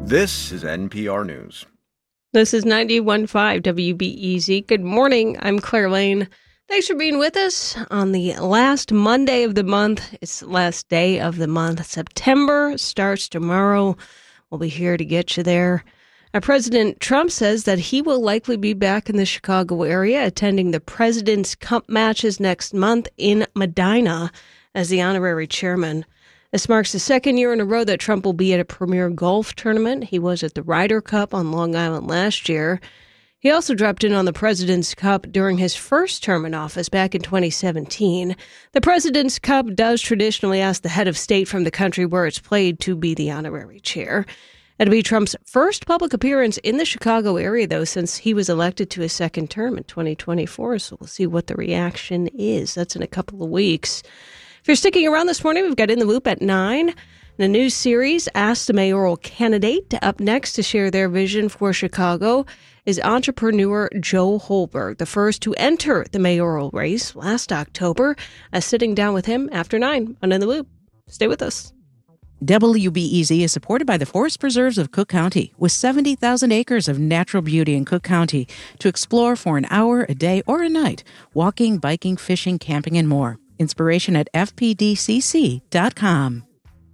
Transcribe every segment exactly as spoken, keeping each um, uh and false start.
This is N P R News. This is ninety-one point five W B E Z. Good morning. I'm Claire Lane. Thanks for being with us on the last Monday of the month. It's the last day of the month. September starts tomorrow. We'll be here to get you there. Now, President Trump says that he will likely be back in the Chicago area attending the President's Cup matches next month in Medina as the honorary chairman. This marks the second year in a row that Trump will be at a premier golf tournament. He was at the Ryder Cup on Long Island last year. He also dropped in on the President's Cup during his first term in office back in twenty seventeen. The President's Cup does traditionally ask the head of state from the country where it's played to be the honorary chair. It'll be Trump's first public appearance in the Chicago area, though, since he was elected to his second term in twenty twenty-four. So we'll see what the reaction is. That's in a couple of weeks. If you're sticking around this morning, we've got In the Loop at nine. In a new series, Ask the Mayoral Candidate. Up next to share their vision for Chicago is entrepreneur Joe Holberg, the first to enter the mayoral race last October. Uh, sitting down with him after nine on In the Loop. Stay with us. W B E Z is supported by the Forest Preserves of Cook County, with seventy thousand acres of natural beauty in Cook County to explore for an hour, a day, or a night. Walking, biking, fishing, camping, and more. Inspiration at f p d c c dot com.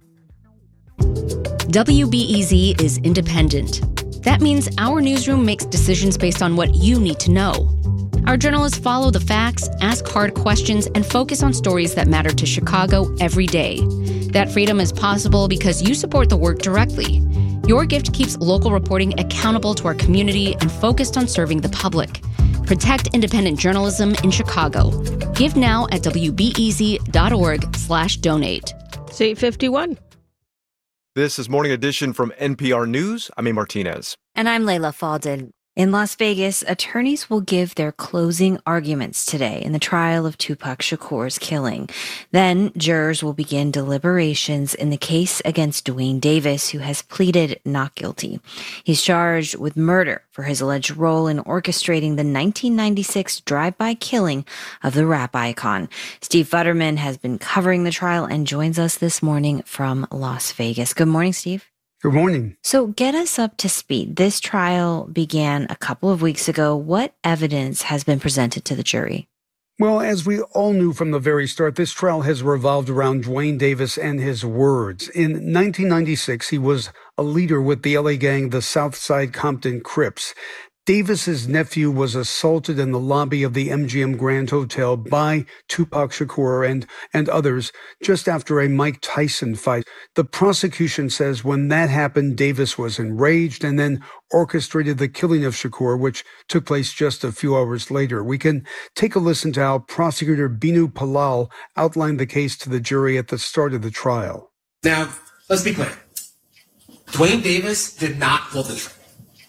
W B E Z is independent. That means our newsroom makes decisions based on what you need to know. Our journalists follow the facts, ask hard questions, and focus on stories that matter to Chicago every day. That freedom is possible because you support the work directly. Your gift keeps local reporting accountable to our community and focused on serving the public. Protect independent journalism in Chicago. Give now at w b e z dot org slash donate. It's eight fifty-one. This is Morning Edition from N P R News. I'm A. Martinez. And I'm Layla Faldin. In Las Vegas, attorneys will give their closing arguments today in the trial of Tupac Shakur's killing. Then, jurors will begin deliberations in the case against Duane Davis, who has pleaded not guilty. He's charged with murder for his alleged role in orchestrating the nineteen ninety-six drive-by killing of the rap icon. Steve Futterman has been covering the trial and joins us this morning from Las Vegas. Good morning, Steve. Good morning. So get us up to speed. This trial began a couple of weeks ago. What evidence has been presented to the jury? Well, as we all knew from the very start, this trial has revolved around Duane Davis and his words. In nineteen ninety-six, he was a leader with the L A gang, the Southside Compton Crips. Davis's nephew was assaulted in the lobby of the M G M Grand Hotel by Tupac Shakur and, and others just after a Mike Tyson fight. The prosecution says when that happened, Davis was enraged and then orchestrated the killing of Shakur, which took place just a few hours later. We can take a listen to how prosecutor Binu Palal outlined the case to the jury at the start of the trial. Now, let's be clear. Duane Davis did not pull the trigger.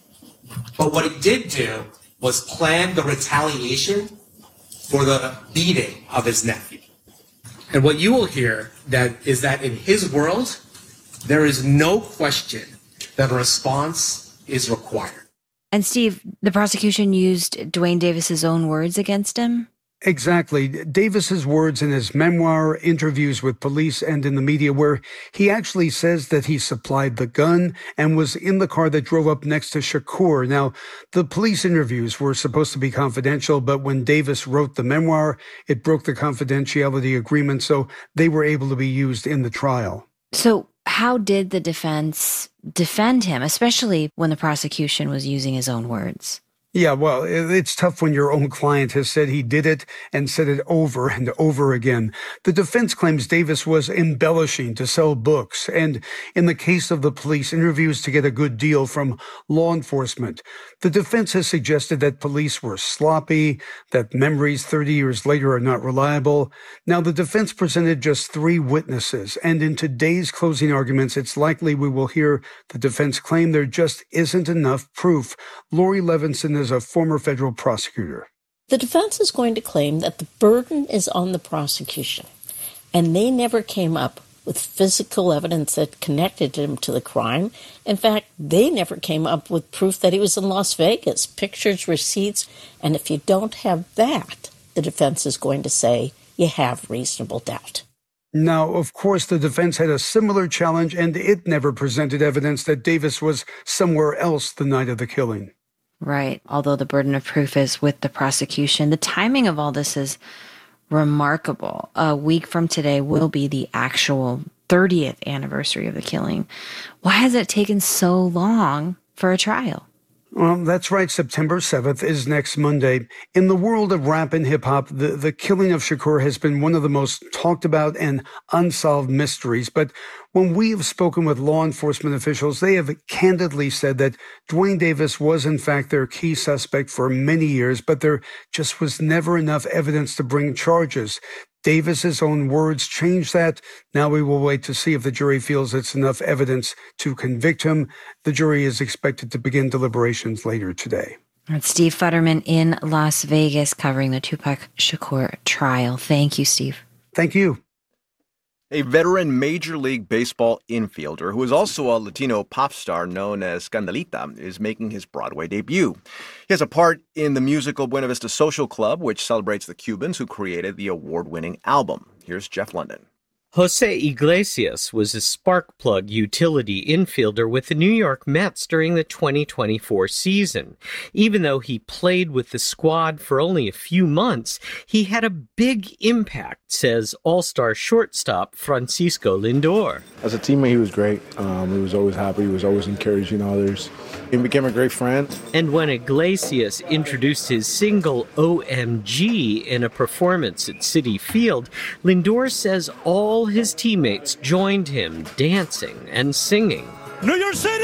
But what he did do was plan the retaliation for the beating of his nephew. And what you will hear that is that in his world, there is no question that a response is required. And Steve, the prosecution used Duane Davis's own words against him? Exactly. Davis's words in his memoir, interviews with police and in the media, where he actually says that he supplied the gun and was in the car that drove up next to Shakur. Now, the police interviews were supposed to be confidential, but when Davis wrote the memoir, it broke the confidentiality agreement, so they were able to be used in the trial. So how did the defense defend him, especially when the prosecution was using his own words? Yeah, well, it's tough when your own client has said he did it and said it over and over again. The defense claims Davis was embellishing to sell books and, in the case of the police interviews, to get a good deal from law enforcement. The defense has suggested that police were sloppy, that memories thirty years later are not reliable. Now, the defense presented just three witnesses, and in today's closing arguments, it's likely we will hear the defense claim there just isn't enough proof. Lori Levinson is a former federal prosecutor. The defense is going to claim that the burden is on the prosecution, and they never came up with physical evidence that connected him to the crime. In fact, they never came up with proof that he was in Las Vegas, pictures, receipts, and if you don't have that, the defense is going to say you have reasonable doubt. Now, of course, the defense had a similar challenge, and it never presented evidence that Davis was somewhere else the night of the killing. Right. Although the burden of proof is with the prosecution, the timing of all this is remarkable. A week from today will be the actual thirtieth anniversary of the killing. Why has it taken so long for a trial? Well, that's right. September seventh is next Monday. In the world of rap and hip-hop, the, the killing of Shakur has been one of the most talked about and unsolved mysteries. But when we have spoken with law enforcement officials, they have candidly said that Duane Davis was, in fact, their key suspect for many years, but there just was never enough evidence to bring charges. Davis's own words changed that. Now we will wait to see if the jury feels it's enough evidence to convict him. The jury is expected to begin deliberations later today. That's Steve Futterman in Las Vegas covering the Tupac Shakur trial. Thank you, Steve. Thank you. A veteran Major League Baseball infielder who is also a Latino pop star known as Scandalita is making his Broadway debut. He has a part in the musical Buena Vista Social Club, which celebrates the Cubans who created the award-winning album. Here's Jeff London. Jose Iglesias was a spark plug utility infielder with the New York Mets during the twenty twenty-four season. Even though he played with the squad for only a few months, he had a big impact, says all-star shortstop Francisco Lindor. As a teammate, he was great. Um, he was always happy. He was always encouraging others. He became a great friend. And when Iglesias introduced his single O M G in a performance at Citi Field, Lindor says all his teammates joined him, dancing and singing. New York City!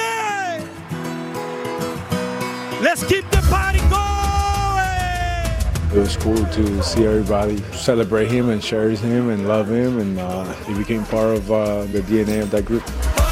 Let's keep the party going! It was cool to see everybody celebrate him and cherish him and love him, and uh, he became part of uh, the D N A of that group.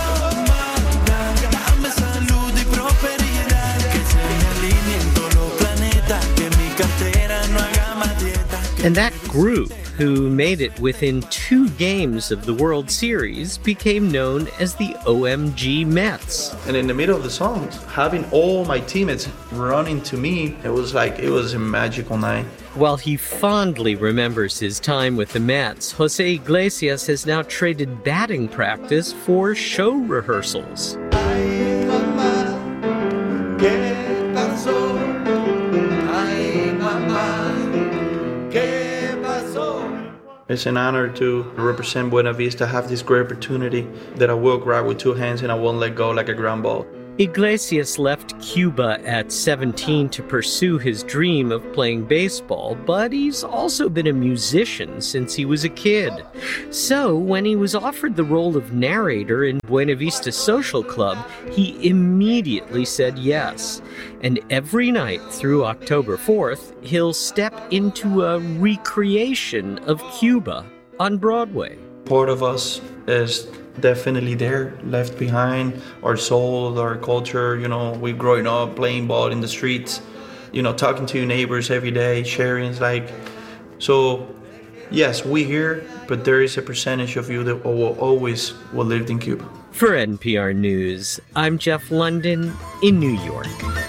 And that group, who made it within two games of the World Series, became known as the O M G Mets. And in the middle of the song, having all my teammates running to me, it was like, it was a magical night. While he fondly remembers his time with the Mets, Jose Iglesias has now traded batting practice for show rehearsals. Ay, mamá, ¿qué pasó? Ay, mamá. It's an honor to represent Buena Vista, have this great opportunity that I will grab with two hands and I won't let go like a ground ball. Iglesias left Cuba at seventeen to pursue his dream of playing baseball, but he's also been a musician since he was a kid. So, when he was offered the role of narrator in Buena Vista Social Club, he immediately said yes. And every night through October fourth, he'll step into a recreation of Cuba on Broadway. Part of us is definitely there, left behind, our soul, our culture. You know, we growing up playing ball in the streets, you know, talking to your neighbors every day, sharing, like, so yes, we here, but there is a percentage of you that will always will lived in Cuba. For N P R News, I'm Jeff London in New York.